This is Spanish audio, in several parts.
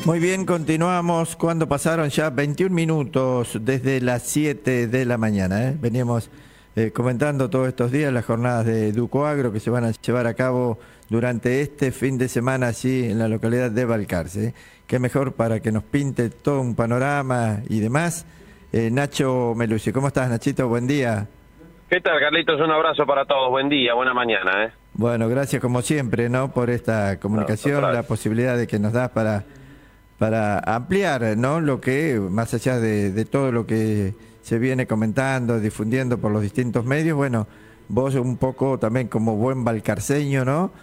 Muy bien, continuamos cuando pasaron ya 21 minutos desde las 7 de la mañana. Veníamos comentando todos estos días las jornadas de Educoagro que se van a llevar a cabo durante este fin de semana allí en la localidad de Balcarce. Qué mejor para que nos pinte todo un panorama y demás. Nacho Melucci, ¿cómo estás, Nachito? Buen día. ¿Qué tal, Carlitos? Un abrazo para todos. Buen día, buena mañana. Bueno, gracias como siempre, ¿no? Por esta comunicación, la posibilidad de que nos das para ampliar, ¿no? Lo que, más allá de todo lo que se viene comentando, difundiendo por los distintos medios, bueno, vos un poco también como buen balcarceño, ¿no?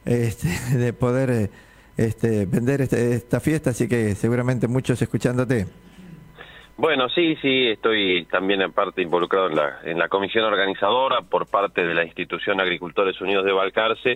De poder vender esta fiesta, así que seguramente muchos escuchándote. Bueno, sí, estoy también en parte involucrado en la comisión organizadora por parte de la institución Agricultores Unidos de Balcarce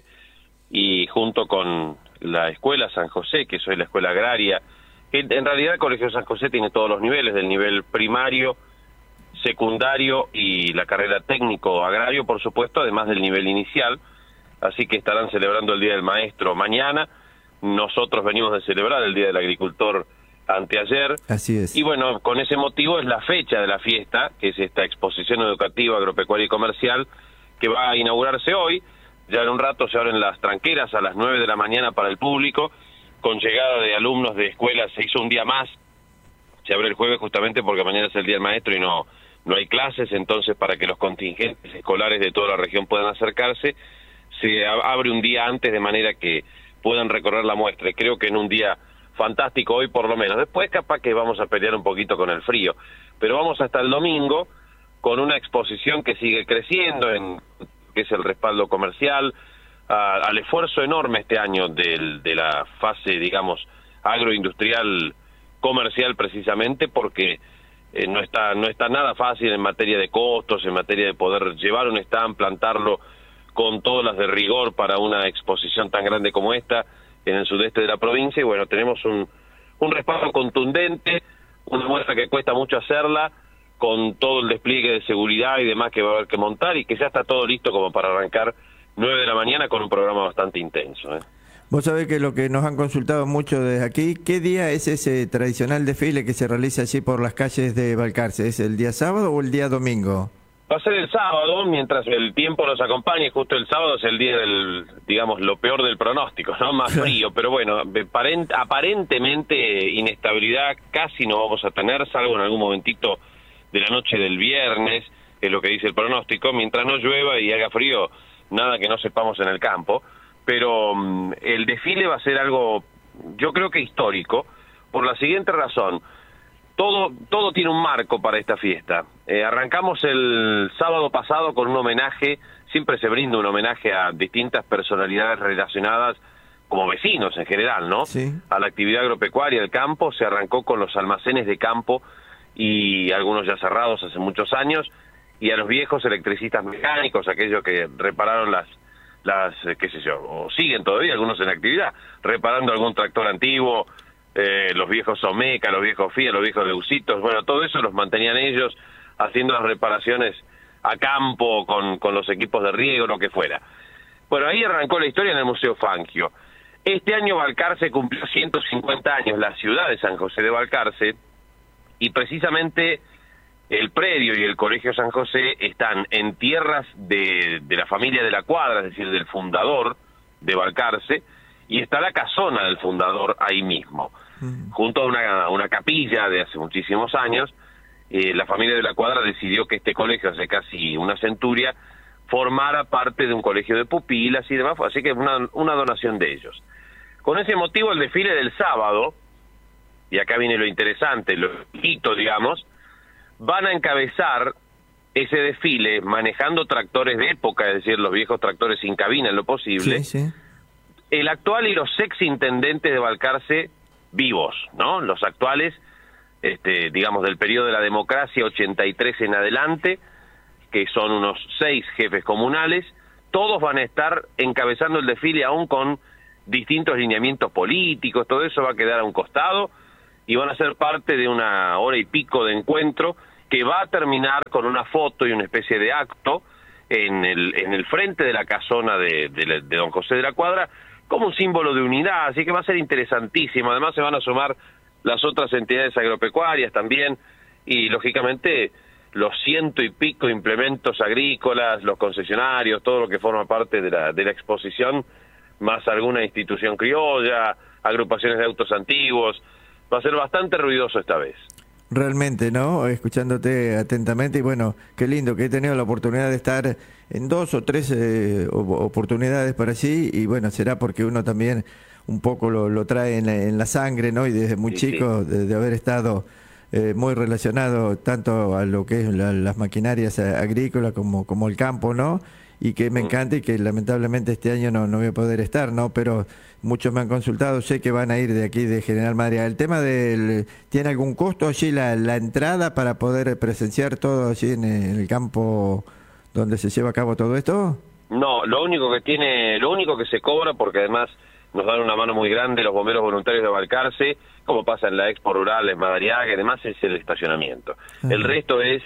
y junto con la Escuela San José, que soy la escuela agraria, que en realidad el Colegio San José tiene todos los niveles, del nivel primario, secundario y la carrera técnico agrario, por supuesto, además del nivel inicial, así que estarán celebrando el Día del Maestro mañana. Nosotros venimos de celebrar el Día del Agricultor anteayer. Así es. Y bueno, con ese motivo es la fecha de la fiesta, que es esta exposición educativa, agropecuaria y comercial, que va a inaugurarse hoy. Ya en un rato se abren las tranqueras a las 9 de la mañana para el público, con llegada de alumnos de escuelas. Se hizo un día más, se abre el jueves justamente porque mañana es el Día del Maestro y no hay clases, entonces para que los contingentes escolares de toda la región puedan acercarse, se abre un día antes de manera que puedan recorrer la muestra. Y creo que en un día fantástico hoy por lo menos. Después capaz que vamos a pelear un poquito con el frío, pero vamos hasta el domingo con una exposición que sigue creciendo, que es el respaldo comercial, al esfuerzo enorme este año de la fase, digamos, agroindustrial comercial, precisamente porque no está nada fácil en materia de costos, en materia de poder llevar un stand, plantarlo con todas las de rigor para una exposición tan grande como esta en el sudeste de la provincia. Y bueno, tenemos un respaldo contundente, una muestra que cuesta mucho hacerla, con todo el despliegue de seguridad y demás que va a haber que montar, y que ya está todo listo como para arrancar 9 de la mañana con un programa bastante intenso. Vos sabés que lo que nos han consultado mucho desde aquí, ¿qué día es ese tradicional desfile que se realiza allí por las calles de Balcarce? ¿Es el día sábado o el día domingo? Va a ser el sábado, mientras el tiempo nos acompañe. Justo el sábado es el día del, digamos, lo peor del pronóstico, ¿no? Más frío, pero bueno, aparentemente inestabilidad casi no vamos a tener, salvo en algún momentito de la noche del viernes, es lo que dice el pronóstico. Mientras no llueva y haga frío, nada que no sepamos en el campo. Pero el desfile va a ser algo, yo creo que histórico, por la siguiente razón. Todo tiene un marco para esta fiesta. Arrancamos el sábado pasado con un homenaje, siempre se brinda un homenaje a distintas personalidades relacionadas como vecinos en general, ¿no? Sí. A la actividad agropecuaria, el campo. Se arrancó con los almacenes de campo, y algunos ya cerrados hace muchos años, y a los viejos electricistas mecánicos, aquellos que repararon las qué sé yo, o siguen todavía algunos en actividad, reparando algún tractor antiguo, los viejos Omeca, los viejos Fiat, los viejos Leucitos. Bueno, todo eso los mantenían ellos haciendo las reparaciones a campo con los equipos de riego, lo que fuera. Bueno, ahí arrancó la historia en el Museo Fangio. Este año Balcarce cumplió 150 años, la ciudad de San José de Balcarce, y precisamente el predio y el Colegio San José están en tierras de la familia de la Cuadra, es decir, del fundador de Balcarce, y está la casona del fundador ahí mismo, junto a una capilla de hace muchísimos años. La familia de la Cuadra decidió que este colegio, hace casi una centuria, formara parte de un colegio de pupilas y demás, así que una donación de ellos. Con ese motivo, el desfile del sábado, y acá viene lo interesante, lo hito, digamos, van a encabezar ese desfile manejando tractores de época, es decir, los viejos tractores sin cabina en lo posible, sí. El actual y los ex intendentes de Balcarce vivos, ¿no? Los actuales, digamos, del periodo de la democracia 83 en adelante, que son unos 6 jefes comunales. Todos van a estar encabezando el desfile, aún con distintos lineamientos políticos. Todo eso va a quedar a un costado y van a ser parte de una hora y pico de encuentro que va a terminar con una foto y una especie de acto en el frente de la casona de don José de la Cuadra, como un símbolo de unidad, así que va a ser interesantísimo. Además se van a sumar las otras entidades agropecuarias también, y lógicamente los 100 y pico implementos agrícolas, los concesionarios, todo lo que forma parte de la exposición, más alguna institución criolla, agrupaciones de autos antiguos. Va a ser bastante ruidoso esta vez. Realmente, ¿no? Escuchándote atentamente, y bueno, qué lindo que he tenido la oportunidad de estar en 2 o 3 oportunidades por allí, y bueno, será porque uno también un poco lo trae en la sangre, ¿no? Y desde muy chico, de haber estado muy relacionado tanto a lo que es las maquinarias agrícolas como el campo, ¿no? Y que me encanta, y que lamentablemente este año no voy a poder estar, ¿no? Pero muchos me han consultado, sé que van a ir de aquí de General Madariaga. El tema ¿tiene algún costo allí la entrada para poder presenciar todo allí en el campo donde se lleva a cabo todo esto? No, lo único que se cobra, porque además nos dan una mano muy grande los bomberos voluntarios de Balcarce, como pasa en la Expo Rural en Madariaga, y demás, es el estacionamiento. El resto es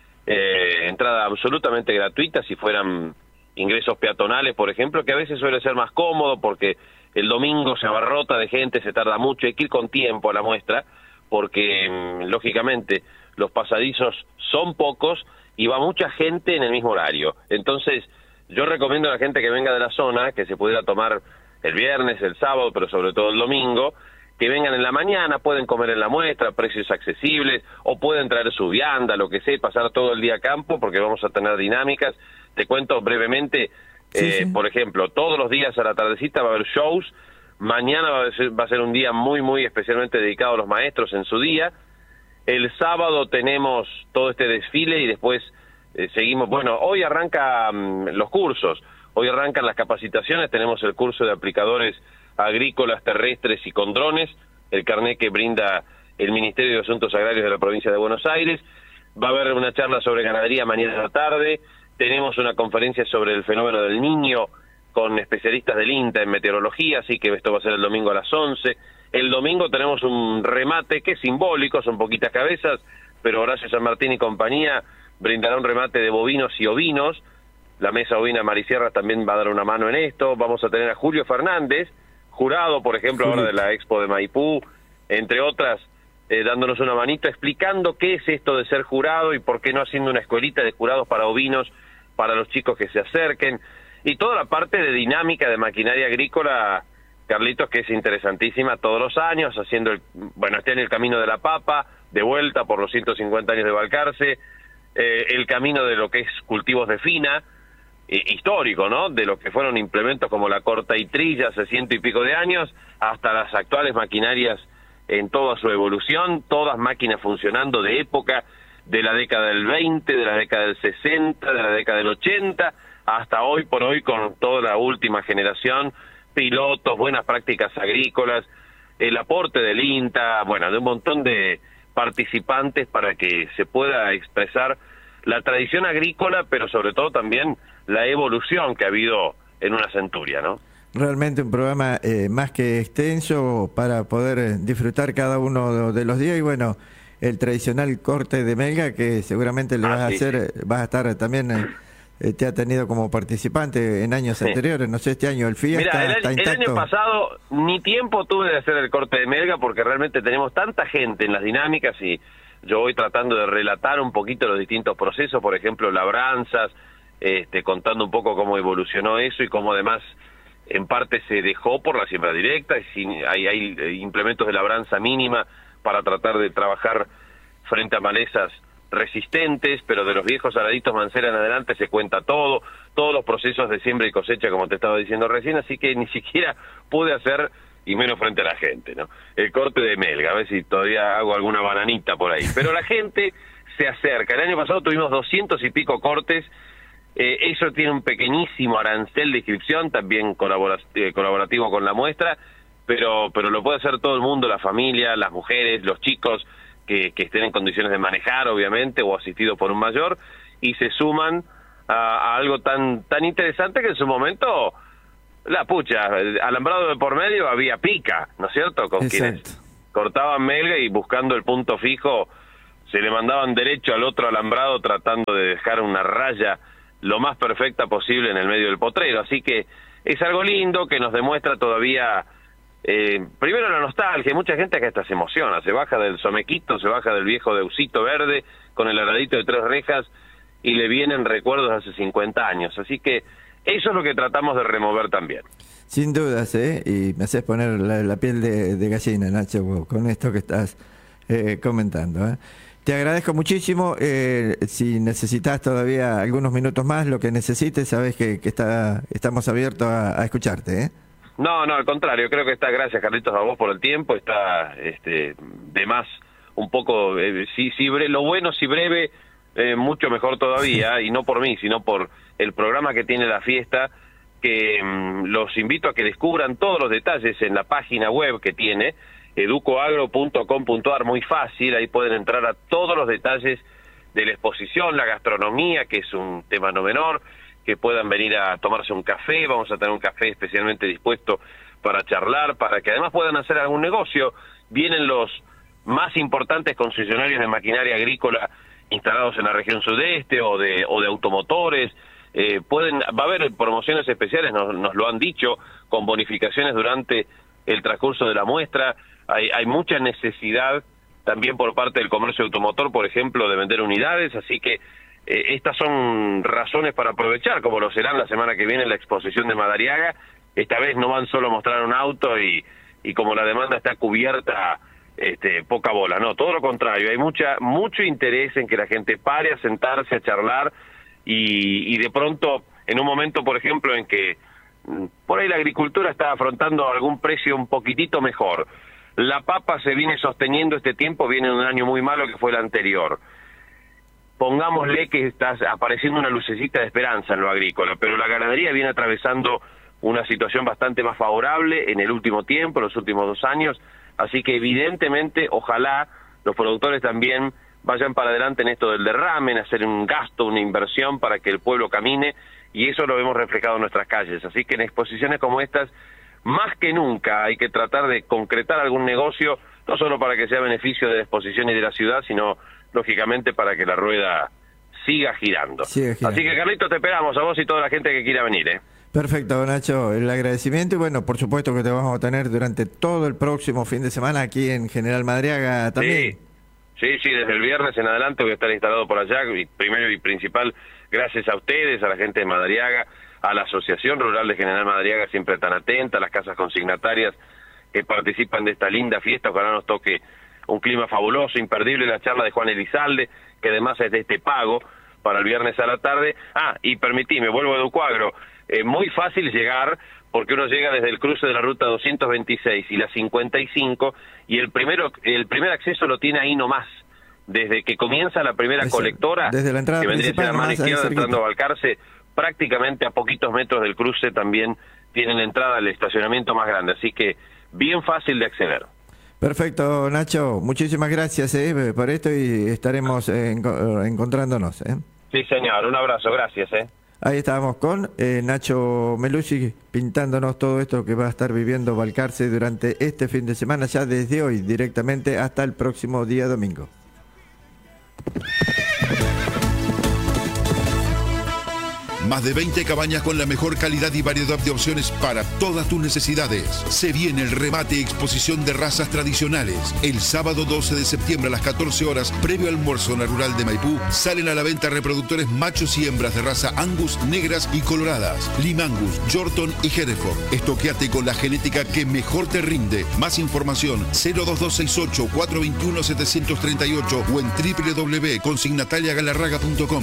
entrada absolutamente gratuita, si fueran ingresos peatonales, por ejemplo, que a veces suele ser más cómodo porque el domingo se abarrota de gente, se tarda mucho, hay que ir con tiempo a la muestra, porque lógicamente los pasadizos son pocos y va mucha gente en el mismo horario. Entonces yo recomiendo a la gente que venga de la zona, que se pudiera tomar el viernes, el sábado, pero sobre todo el domingo, que vengan en la mañana, pueden comer en la muestra, precios accesibles, o pueden traer su vianda, lo que sea, y pasar todo el día a campo, porque vamos a tener dinámicas. Te cuento brevemente, por ejemplo, todos los días a la tardecita va a haber shows. Mañana va a ser un día muy especialmente dedicado a los maestros en su día. El sábado tenemos todo este desfile y después seguimos. Bueno, hoy arrancan los cursos, hoy arrancan las capacitaciones. Tenemos el curso de aplicadores agrícolas, terrestres y con drones, el carnet que brinda el Ministerio de Asuntos Agrarios de la provincia de Buenos Aires. Va a haber una charla sobre ganadería mañana a la tarde. Tenemos una conferencia sobre el fenómeno del Niño con especialistas del INTA en meteorología, así que esto va a ser el domingo a las 11. El domingo tenemos un remate que es simbólico, son poquitas cabezas, pero Horacio San Martín y compañía brindará un remate de bovinos y ovinos. La Mesa Ovina Marisierra también va a dar una mano en esto. Vamos a tener a Julio Fernández, jurado, por ejemplo, ahora de la Expo de Maipú, entre otras, dándonos una manito, explicando qué es esto de ser jurado y por qué no haciendo una escuelita de jurados para ovinos para los chicos que se acerquen, y toda la parte de dinámica de maquinaria agrícola, Carlitos, que es interesantísima todos los años, haciendo está en el Camino de la Papa, de vuelta por los 150 años de Balcarce, el camino de lo que es cultivos de fina, histórico, ¿no? De lo que fueron implementos como la corta y trilla hace 100 y pico de años, hasta las actuales maquinarias en toda su evolución, todas máquinas funcionando de época, de la década del 20, de la década del 60, de la década del 80, hasta hoy por hoy con toda la última generación, pilotos, buenas prácticas agrícolas, el aporte del INTA, de un montón de participantes para que se pueda expresar la tradición agrícola, pero sobre todo también la evolución que ha habido en una centuria, ¿no? Realmente un programa más que extenso para poder disfrutar cada uno de los días, y bueno, el tradicional corte de melga que seguramente le vas a hacer, vas a estar también, te ha tenido como participante en años anteriores, no sé, este año el FIA está intacto. El año pasado ni tiempo tuve de hacer el corte de melga porque realmente tenemos tanta gente en las dinámicas y yo voy tratando de relatar un poquito los distintos procesos, por ejemplo, labranzas, contando un poco cómo evolucionó eso y cómo además en parte se dejó por la siembra directa, hay implementos de labranza mínima para tratar de trabajar frente a malezas resistentes, pero de los viejos araditos Mancera en adelante se cuenta todos los procesos de siembra y cosecha, como te estaba diciendo recién, así que ni siquiera pude hacer, y menos frente a la gente, ¿no? El corte de melga, a ver si todavía hago alguna bananita por ahí. Pero la gente se acerca. El año pasado tuvimos 200 y pico cortes. Eso tiene un pequeñísimo arancel de inscripción, también colaborativo con la muestra, pero lo puede hacer todo el mundo, la familia, las mujeres, los chicos que estén en condiciones de manejar, obviamente, o asistidos por un mayor, y se suman a algo tan interesante que en su momento, alambrado de por medio había pica, ¿no es cierto? Con quienes cortaban melga y buscando el punto fijo, se le mandaban derecho al otro alambrado tratando de dejar una raya lo más perfecta posible en el medio del potrero, así que es algo lindo que nos demuestra todavía, primero la nostalgia. Mucha gente que hasta se emociona, se baja del somequito, se baja del viejo deusito verde con el aradito de 3 rejas y le vienen recuerdos de hace 50 años. Así que eso es lo que tratamos de remover también. Sin dudas, y me haces poner la piel de gallina, Nacho, con esto que estás comentando. Te agradezco muchísimo. Si necesitas todavía algunos minutos más, lo que necesites, sabes que estamos abiertos a escucharte. No, al contrario, creo que está, gracias Carlitos a vos por el tiempo, está de más un poco, lo bueno, si breve, mucho mejor todavía, y no por mí, sino por el programa que tiene la fiesta, que los invito a que descubran todos los detalles en la página web que tiene, educoagro.com.ar, muy fácil, ahí pueden entrar a todos los detalles de la exposición, la gastronomía, que es un tema no menor, que puedan venir a tomarse un café, vamos a tener un café especialmente dispuesto para charlar, para que además puedan hacer algún negocio. Vienen los más importantes concesionarios de maquinaria agrícola instalados en la región sudeste o de automotores. Va a haber promociones especiales, nos lo han dicho, con bonificaciones durante el transcurso de la muestra. Hay mucha necesidad también por parte del comercio automotor, por ejemplo, de vender unidades, así que estas son razones para aprovechar, como lo serán la semana que viene en la exposición de Madariaga. Esta vez no van solo a mostrar un auto y como la demanda está cubierta, poca bola, no, todo lo contrario, hay mucho interés en que la gente pare a sentarse, a charlar, y de pronto, en un momento, por ejemplo, en que por ahí la agricultura está afrontando algún precio un poquitito mejor, la papa se viene sosteniendo este tiempo, viene de un año muy malo que fue el anterior. Pongámosle que está apareciendo una lucecita de esperanza en lo agrícola, pero la ganadería viene atravesando una situación bastante más favorable en el último tiempo, en los últimos 2 años, así que evidentemente, ojalá los productores también vayan para adelante en esto del derrame, en hacer un gasto, una inversión para que el pueblo camine, y eso lo vemos reflejado en nuestras calles. Así que en exposiciones como estas, más que nunca hay que tratar de concretar algún negocio, no solo para que sea beneficio de la exposición y de la ciudad, sino lógicamente para que la rueda siga girando. Así que Carlitos, te esperamos a vos y toda la gente que quiera venir. Perfecto, Nacho, el agradecimiento, y bueno, por supuesto que te vamos a tener durante todo el próximo fin de semana aquí en General Madariaga también. Sí, desde el viernes en adelante voy a estar instalado por allá, y primero y principal, gracias a ustedes, a la gente de Madariaga, a la Asociación Rural de General Madariaga, siempre tan atenta, a las casas consignatarias que participan de esta linda fiesta. Ojalá nos toque un clima fabuloso, imperdible la charla de Juan Elizalde, que además es de este pago, para el viernes a la tarde. Y permitime, vuelvo a Educoagro, muy fácil llegar, porque uno llega desde el cruce de la ruta 226 y la 55, y el primer acceso lo tiene ahí nomás, desde que comienza la primera colectora, desde la entrada que vendría a ser la mano izquierda entrando a Balcarce, prácticamente a poquitos metros del cruce también tienen la entrada al estacionamiento más grande, así que bien fácil de acceder. Perfecto, Nacho, muchísimas gracias por esto, y estaremos encontrándonos. Sí, señor, un abrazo, gracias. Ahí estábamos con Nacho Melucci pintándonos todo esto que va a estar viviendo Balcarce durante este fin de semana, ya desde hoy directamente hasta el próximo día domingo. Más de 20 cabañas con la mejor calidad y variedad de opciones para todas tus necesidades. Se viene el remate y exposición de razas tradicionales. El sábado 12 de septiembre a las 14 horas, previo almuerzo en la rural de Maipú, salen a la venta reproductores machos y hembras de raza Angus, negras y coloradas, Limangus, Yorkton y Hereford. Estoqueate con la genética que mejor te rinde. Más información 02268 421 738 o en www.consignataliagalarraga.com.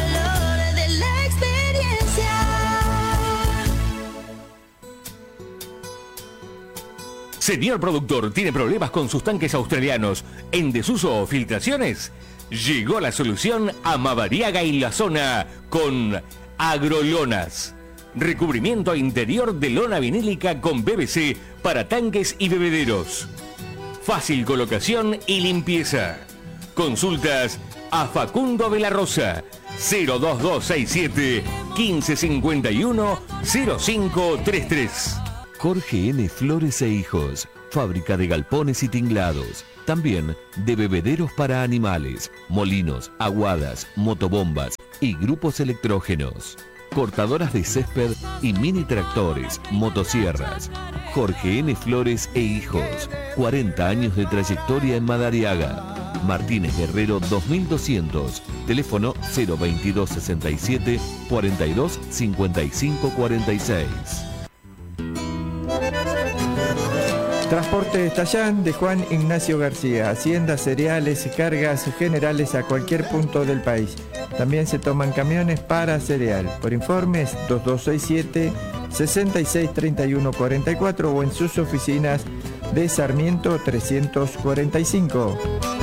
Señor productor, ¿tiene problemas con sus tanques australianos en desuso o filtraciones? Llegó la solución a Madariaga y la zona con Agrolonas. Recubrimiento interior de lona vinílica con PVC para tanques y bebederos. Fácil colocación y limpieza. Consultas a Facundo de la Rosa, 02267 1551 0533. Jorge N. Flores e Hijos, fábrica de galpones y tinglados, también de bebederos para animales, molinos, aguadas, motobombas y grupos electrógenos. cortadoras de césped y mini tractores, motosierras. Jorge N. Flores e Hijos, 40 años de trayectoria en Madariaga. Martínez Guerrero 2200, teléfono 02267 42 55 46. Transporte Estallán de Juan Ignacio García, haciendas, cereales y cargas generales a cualquier punto del país. También se toman camiones para cereal. Por informes 2267 66 31 44 o en sus oficinas de Sarmiento 345.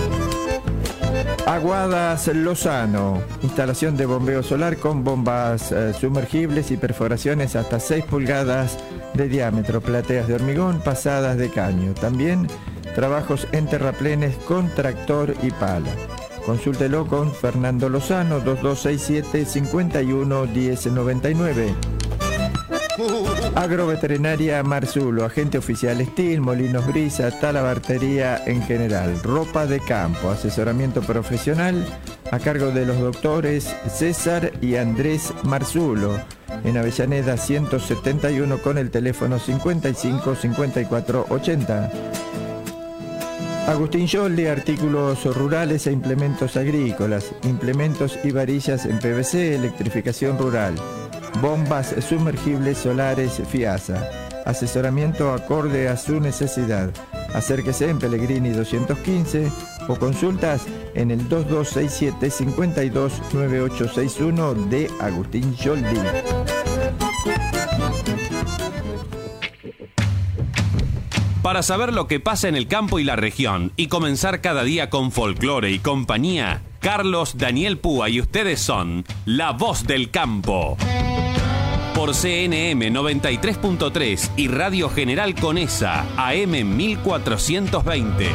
Aguadas Lozano, instalación de bombeo solar con bombas sumergibles y perforaciones hasta 6 pulgadas de diámetro, plateas de hormigón pasadas de caño. También trabajos en terraplenes con tractor y pala. Consúltelo con Fernando Lozano, 2267 51 1099. Agroveterinaria Marzulo, agente oficial Estil, Molinos Brisa, talabartería en general, ropa de campo, asesoramiento profesional a cargo de los doctores César y Andrés Marzulo, en Avellaneda 171 con el teléfono 55 54 80. Agustín Yoldi, artículos rurales e implementos agrícolas, implementos y varillas en PVC, electrificación rural, bombas sumergibles solares FIASA, asesoramiento acorde a su necesidad. Acérquese en Pellegrini 215 o consultas en el 2267 52 9861 de Agustín Yoldi. Para saber lo que pasa en el campo y la región y comenzar cada día con folclore y compañía, Carlos Daniel Púa y ustedes son La Voz del Campo. Por CNM 93.3 y Radio General Conesa, AM 1420.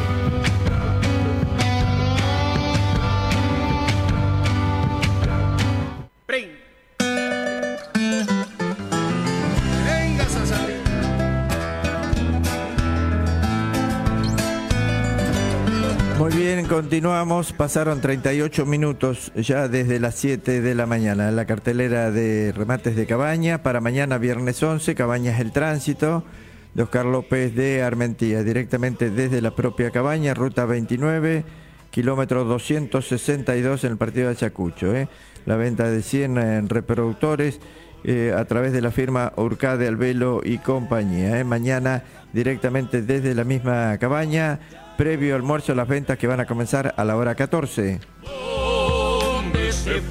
Muy bien, continuamos. Pasaron 38 minutos ya desde las 7 de la mañana. La cartelera de remates de Cabañas. Para mañana, viernes 11, Cabañas El Tránsito de Oscar López de Armentía. Directamente desde la propia Cabaña, ruta 29, kilómetro 262 en el partido de Ayacucho. La venta de 100 reproductores a través de la firma Urcade Albelo y compañía. Mañana, directamente desde la misma Cabaña. Previo almuerzo, las ventas que van a comenzar a la hora 14. ¿Dónde se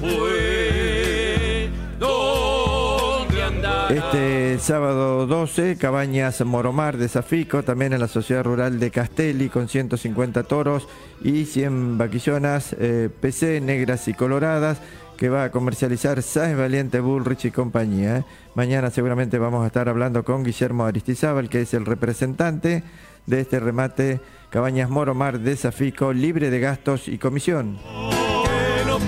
fue? ¿Dónde andará? Este sábado 12, Cabañas Moromar de Zafico, también en la Sociedad Rural de Castelli, con 150 toros y 100 vaquillonas PC, negras y coloradas, que va a comercializar Sáenz Valiente, Bullrich y compañía. Mañana seguramente vamos a estar hablando con Guillermo Aristizábal, que es el representante de este remate Cabañas Moromar de Zafico, libre de gastos y comisión. Que no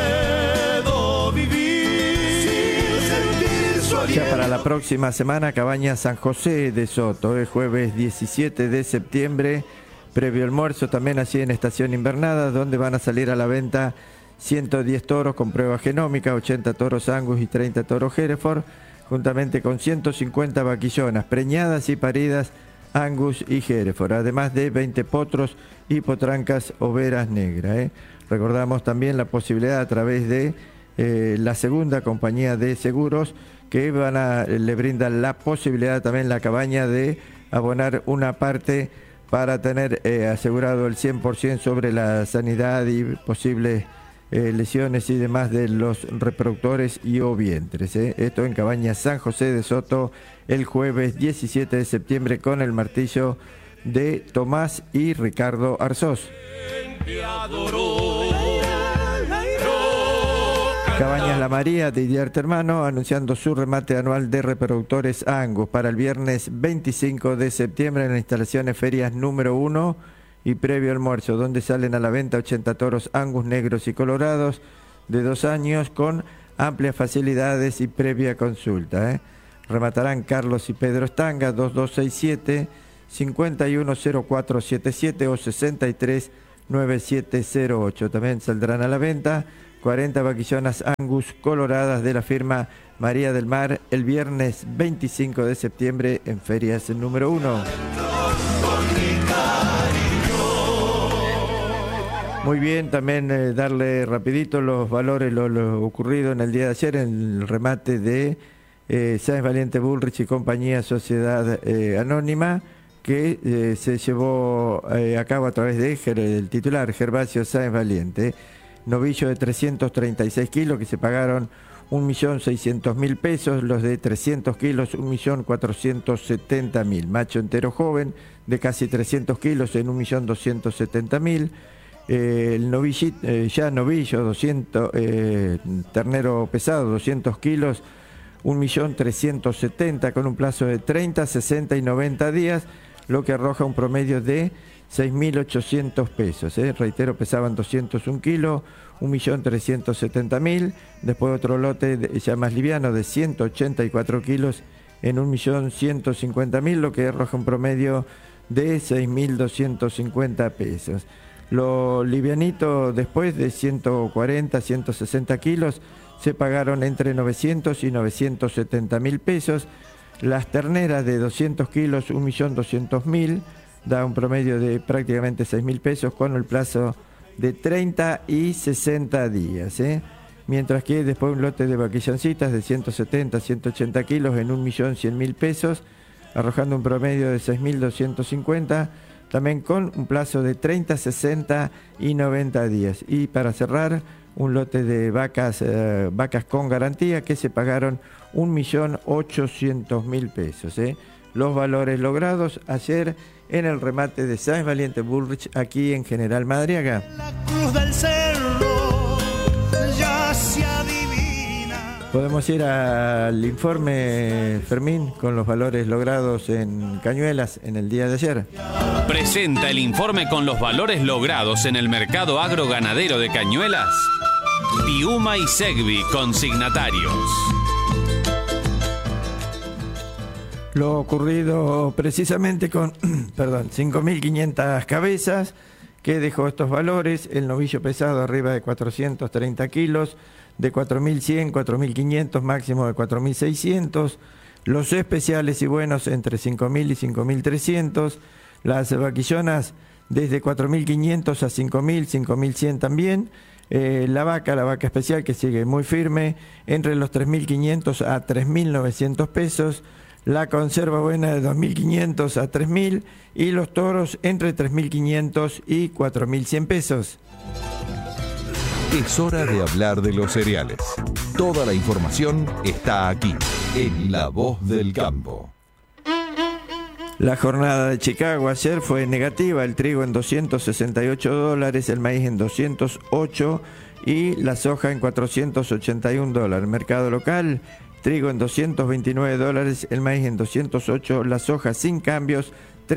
puedo vivir sin sentir su aliento. Ya para la próxima semana, Cabañas San José de Soto, el jueves 17 de septiembre, previo almuerzo, también allí en Estación Invernada, donde van a salir a la venta 110 toros con prueba genómica, 80 toros Angus y 30 toros Hereford, juntamente con 150 vaquillonas preñadas y paridas Angus y Hereford, además de 20 potros y potrancas overas negras. Recordamos también la posibilidad a través de la segunda compañía de seguros que le brindan la posibilidad también la Cabaña de abonar una parte para tener asegurado el 100% sobre la sanidad y posibles lesiones y demás de los reproductores y o vientres. Esto en Cabañas San José de Soto el jueves 17 de septiembre con el martillo de Tomás y Ricardo Arzós. Cabañas La María de Idiarte Hermano anunciando su remate anual de reproductores Angus para el viernes 25 de septiembre en las instalaciones ferias número 1 y previo almuerzo, donde salen a la venta 80 toros Angus negros y colorados de 2 años con amplias facilidades y previa consulta. Rematarán Carlos y Pedro Estanga, 2267 510477 o 639708. También saldrán a la venta 40 vaquillonas Angus coloradas de la firma María del Mar el viernes 25 de septiembre en Ferias número 1. Muy bien, también darle rapidito los valores, lo ocurrido en el día de ayer en el remate de Sáenz Valiente Bullrich y compañía Sociedad Anónima, que se llevó a cabo a través de el titular Gervasio Sáenz Valiente. Novillo de 336 kilos que se pagaron 1.600.000 pesos, los de 300 kilos 1.470.000. Macho entero joven de casi 300 kilos en 1.270.000. El novillito, ya novillo 200, ternero pesado 200 kilos 1.370.000 con un plazo de 30, 60 y 90 días, lo que arroja un promedio de 6.800 pesos. Reitero, pesaban 201 kilos, 1.370.000. Después otro lote ya más liviano de 184 kilos en 1.150.000, lo que arroja un promedio de 6.250 pesos. Lo livianito después de 140, 160 kilos se pagaron entre 900 y 970.000 pesos. Las terneras de 200 kilos 1.200.000, da un promedio de prácticamente 6.000 pesos con el plazo de 30 y 60 días. Mientras que después un lote de vaquilloncitas de 170, 180 kilos en 1.100.000 pesos, arrojando un promedio de 6.250, también con un plazo de 30, 60 y 90 días. Y para cerrar, un lote de vacas con garantía que se pagaron 1.800.000 pesos. Los valores logrados ayer en el remate de Sáenz Valiente Bullrich aquí en General Madariaga. La cruz del cerro ya se adivina. Podemos ir al informe, Fermín, con los valores logrados en Cañuelas en el día de ayer. Presenta el informe con los valores logrados en el mercado agroganadero de Cañuelas. Piuma y Segvi, consignatarios. Lo ocurrido precisamente con 5.500 cabezas, que dejó estos valores: el novillo pesado arriba de 430 kilos, de 4.100, 4.500, máximo de 4.600, los especiales y buenos entre 5.000 y 5.300, las vaquillonas desde 4.500 a 5.000, 5.100 también, la vaca especial que sigue muy firme, entre los 3.500 a 3.900 pesos, la conserva buena de 2.500 a 3.000 y los toros entre 3.500 y 4.100 pesos. Es hora de hablar de los cereales. Toda la información está aquí, en La Voz del Campo. La jornada de Chicago ayer fue negativa, el trigo en $268, el maíz en 208 y la soja en $481. Mercado local, trigo en $229, el maíz en 208, la soja sin cambios,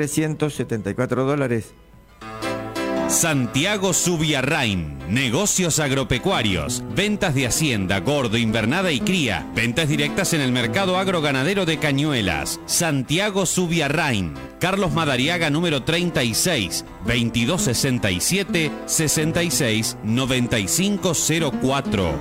$374. Santiago Subiarrain, negocios agropecuarios, ventas de hacienda, gordo, invernada y cría, ventas directas en el mercado agroganadero de Cañuelas. Santiago Subiarrain, Carlos Madariaga número 36, 2267 66 9504.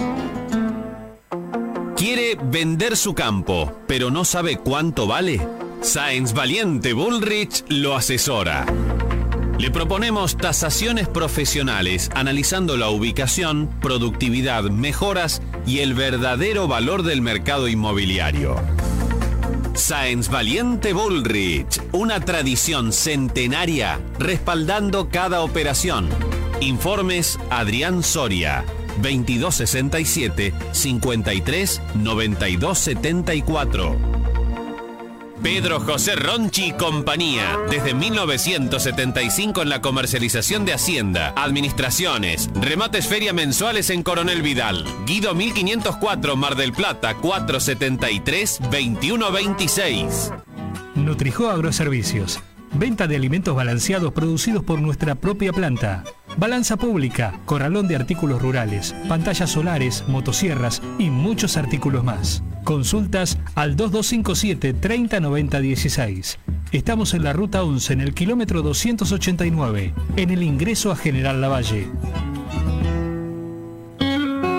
¿Quiere vender su campo, pero no sabe cuánto vale? Sáenz Valiente Bullrich lo asesora. Le proponemos tasaciones profesionales, analizando la ubicación, productividad, mejoras y el verdadero valor del mercado inmobiliario. Sáenz Valiente Bullrich, una tradición centenaria respaldando cada operación. Informes Adrián Soria, 2267 53 92 74. Pedro José Ronchi y compañía, desde 1975 en la comercialización de hacienda, administraciones, remates feria mensuales en Coronel Vidal, Guido 1504, Mar del Plata, 473 2126. Nutrijo Agroservicios, venta de alimentos balanceados producidos por nuestra propia planta. Balanza pública, corralón de artículos rurales, pantallas solares, motosierras y muchos artículos más. Consultas al 2257 3090 16. Estamos en la ruta 11, en el kilómetro 289, en el ingreso a General Lavalle.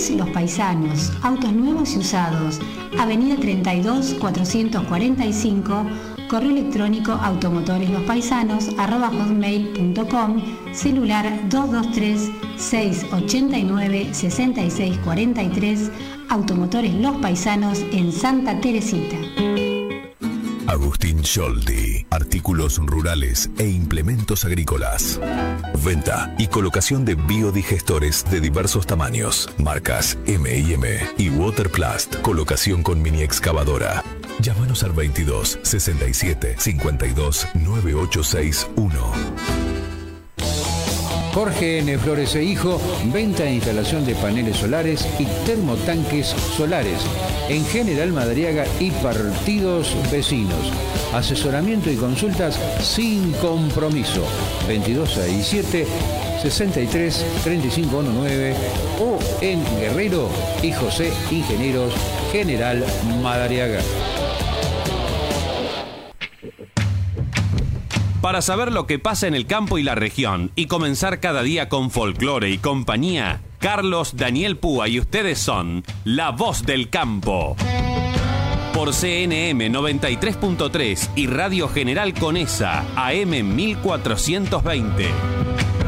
Automotores Los Paisanos, autos nuevos y usados, Avenida 32 445, correo electrónico automotoreslospaisanos@hotmail.com, celular 223-689-6643, Automotores Los Paisanos en Santa Teresita. Agustín Scholdi, artículos rurales e implementos agrícolas. Venta y colocación de biodigestores de diversos tamaños, marcas M&M y Waterplast, colocación con mini excavadora. Llámanos al 22 67 52 9861. Jorge N. Flores e Hijo, venta e instalación de paneles solares y termotanques solares en General Madariaga y partidos vecinos. Asesoramiento y consultas sin compromiso. 2267 63 3519 o en Guerrero y José Ingenieros, General Madariaga. Para saber lo que pasa en el campo y la región y comenzar cada día con folclore y compañía, Carlos Daniel Púa y ustedes son La Voz del Campo. Por CNM 93.3 y Radio General Conesa, AM 1420.